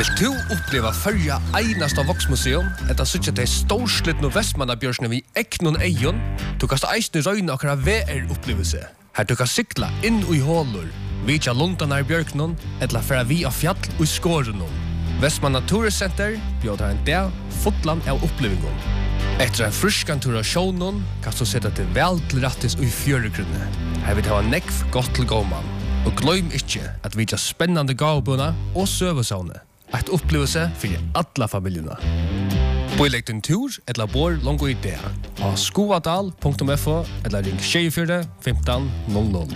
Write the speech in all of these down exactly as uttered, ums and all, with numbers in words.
Vill du uppleva förja einasta voksmuseum, etta sutja til storslittnu Vestmannabjørsne vi eknon eion, du kast eisne røyna okra V R-upplevelse. Her du kan sykla inn i hålur, vitja lundanar bjørknon, etla færa vi av fjall og skårenon. Vestmanna Turiscenter bjóðar en dag fotlan av upplevingon. Etter en fruskan tur av sjånon, kan du sette til vel til rattis og i fjøregrunne. Her vil det ha nekv godt til gåman. Og gløym ikkje at vi har spennande gavbuna og søvesavne. Et opplevelse for alla familjena. Boilegg din tur eller bor longo i det. Ha skoadal punktum f o eller ring tjugofyra femton noll noll.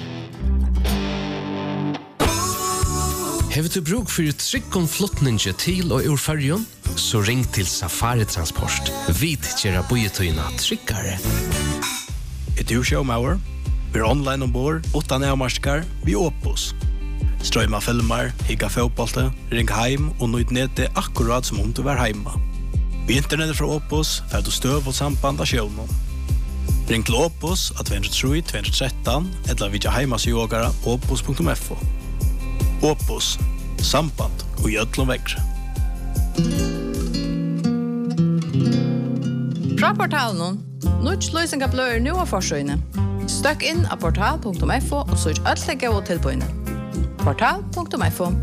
Hever du bruk for tryggom flottninge til og ur färjon? Så ring til Safari Transport. Vid tjera bojetøyna tryggare. Et du showmauer? Vi er online ombord, utan avmarskar, vi Opus. Strøyma filmer, higga fotbollte, ring heim og nøyd nete akkurat som om du var heima. Vi internettet fra Opus, fer du støv og samband av sjøvnen. Ring til Opus at två noll tre två ett tre eller vidja heimas yogara opus punktum f o. Opus, samband og gjødlom vekre. Fra portalen, nødt løysinga bløyer nu av forsøyne. Støkk inn av portal punktum f o og søk alt legge og tilbøyne. portal punktum f o.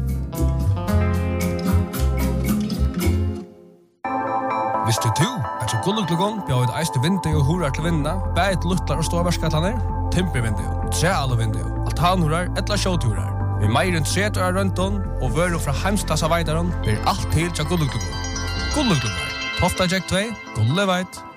Visste du at så gulluglugon bjør et eiste vindu og hurar til vinna, bæt luttlar og ståvarskatlaner, timpervindu, trealuvindu, altanhurar, etla sjåturar. Vi meir enn tretur av rønton og vøru fra heimstasa veidaron blir alt til tja gulluglugon. Gulluglugon, tofta jack tvei, gulleveit.